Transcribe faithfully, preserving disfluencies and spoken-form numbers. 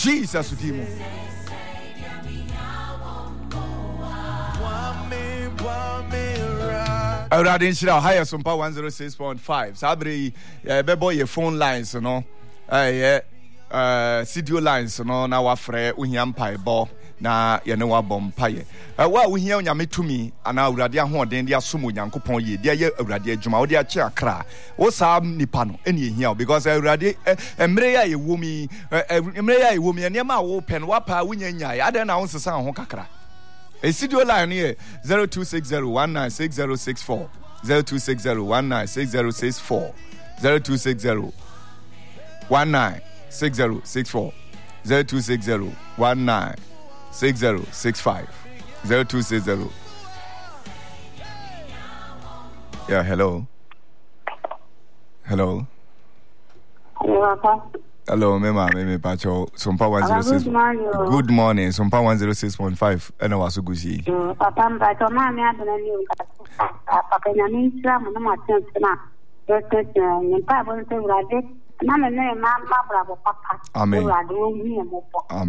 Jesus dimo. Already in Shira higher sumpa one oh six point five. Sabri bebo your phone lines no. Eh uh studio lines no na wafre uhiam pai bo na ye ne wa bom paye. Eh wa uhia onyame tumi ana awurade ahoden de asom onyankopon ye de ye awurade adwuma wo de a che akra. Wo sa nipa no ene ehia because awurade emre ya ye womi emre ya ye womi ene ma wo pen wa pa wunya nya ya de na wo sesa ho kakra. A studio line here zero two six zero one nine six zero six four zero two six zero one nine six zero six four zero two six zero one nine six zero six four zero two six zero one nine six zero six five zero two six zero. Yeah, hello. Hello. Hello, Hello, Mema, Meme Pacho, Sumpa one zero six. Good morning. Good morning, Sumpa one zero six point five. And I was a good see. Papa, I told my man, Papa, I mean, some of my children. Yes, and Papa, I will say, Mamma, Mamma, Papa, Amen. I